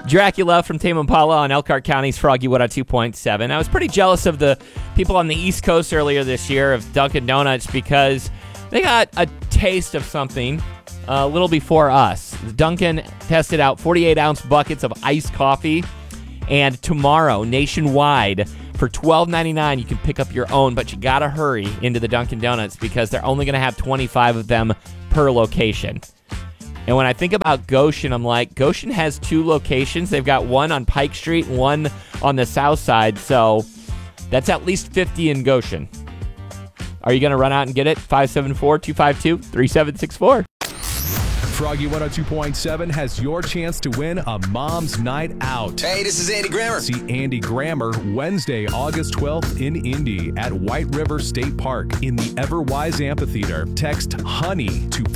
Dracula from Tame Impala on Elkhart County's Froggy 102.7. I was pretty jealous of the people on the East Coast earlier this year of Dunkin' Donuts because they got a taste of something a little before us. Dunkin' tested out 48-ounce buckets of iced coffee, and tomorrow, nationwide, for $12.99, you can pick up your own, but you got to hurry into the Dunkin' Donuts because they're only going to have 25 of them per location. And when I think about Goshen, I'm like, Goshen has 2 locations. They've got one on Pike Street and one on the south side, so that's at least 50 in Goshen. Are you going to run out and get it? 574-252-3764. Froggy 102.7 has your chance to win a mom's night out. Hey, this is Andy Grammer. See Andy Grammer Wednesday, August 12th in Indy at White River State Park in the Everwise Amphitheater. Text HONEY to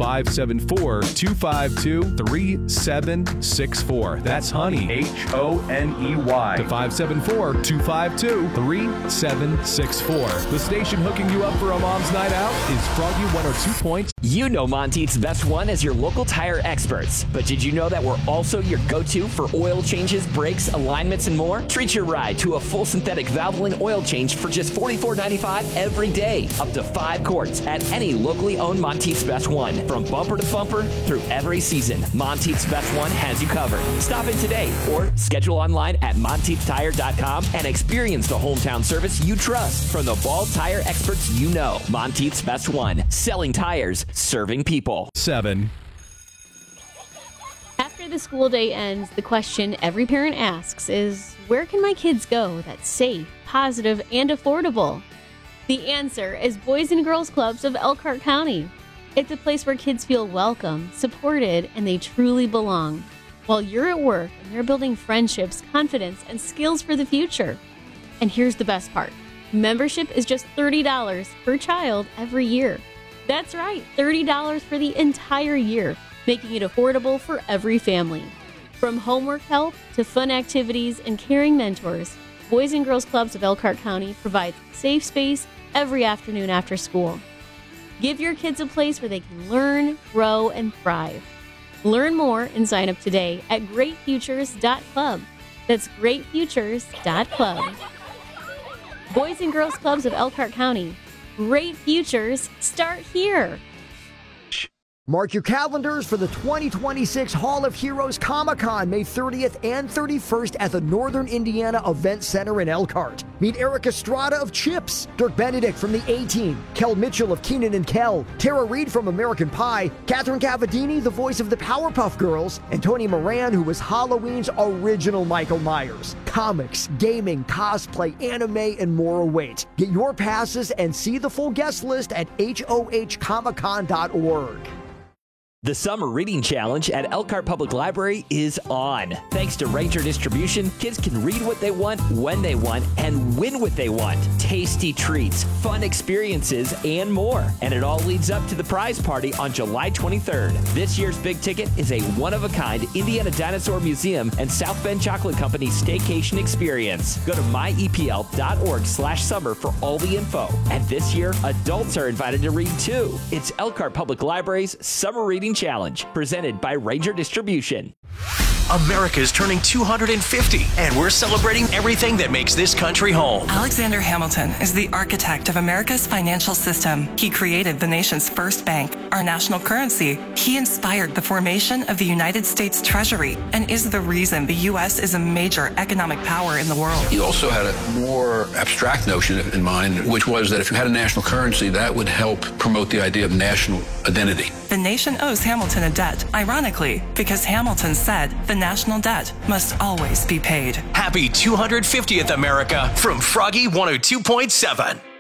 574-252-3764. That's HONEY, H-O-N-E-Y, to 574-252-3764. The station hooking you up for a mom's night out is Froggy 102. You know Monteith's Best One as your local tire experts, but did you know that we're also your go-to for oil changes, brakes, alignments, and more? Treat your ride to a full synthetic Valvoline oil change for just $44.95 every day, up to 5 quarts at any locally owned Monteith's Best One. From bumper to bumper through every season, Monteith's Best One has you covered. Stop in today or schedule online at MonteithTire.com and experience the hometown service you trust from the Ball tire experts you know. Monteith's Best One, selling tires, serving people. 7. After the school day ends, the question every parent asks is, where can my kids go that's safe, positive, and affordable? The answer is Boys and Girls Clubs of Elkhart County. It's a place where kids feel welcome, supported, and they truly belong. While you're at work and they're building friendships, confidence, and skills for the future. And here's the best part. Membership is just $30 per child every year. That's right, $30 for the entire year, making it affordable for every family. From homework help to fun activities and caring mentors, Boys and Girls Clubs of Elkhart County provides safe space every afternoon after school. Give your kids a place where they can learn, grow, and thrive. Learn more and sign up today at greatfutures.club. That's greatfutures.club. Boys and Girls Clubs of Elkhart County. Great futures start here. Mark your calendars for the 2026 Hall of Heroes Comic-Con, May 30th and 31st at the Northern Indiana Event Center in Elkhart. Meet Eric Estrada of Chips, Dirk Benedict from the A-Team, Kel Mitchell of Keenan and Kel, Tara Reid from American Pie, Catherine Cavadini, the voice of the Powerpuff Girls, and Tony Moran, who was Halloween's original Michael Myers. Comics, gaming, cosplay, anime, and more await. Get your passes and see the full guest list at hohcomiccon.org. The Summer Reading Challenge at Elkhart Public Library is on. Thanks to Ranger Distribution, kids can read what they want, when they want, and win what they want. Tasty treats, fun experiences, and more. And it all leads up to the prize party on July 23rd. This year's big ticket is a one-of-a-kind Indiana Dinosaur Museum and South Bend Chocolate Company staycation experience. Go to myepl.org/summer for all the info. And this year, adults are invited to read too. It's Elkhart Public Library's Summer Reading Challenge, presented by Ranger Distribution. America's turning 250, and we're celebrating everything that makes this country home. Alexander Hamilton is the architect of America's financial system. He created the nation's first bank, our national currency. He inspired the formation of the United States Treasury and is the reason the U.S. is a major economic power in the world. He also had a more abstract notion in mind, which was that if you had a national currency, that would help promote the idea of national identity. The nation owes Hamilton a debt, ironically, because Hamilton said the national debt must always be paid. Happy 250th, America, from Froggy 102.7.